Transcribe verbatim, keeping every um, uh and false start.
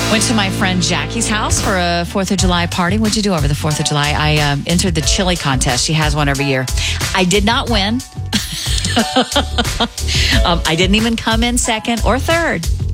Went to my friend Jackie's house for a fourth of July party. What'd you do over the fourth of July? I um, entered the chili contest. She has one every year. I did not win. um, I didn't even come in second or third.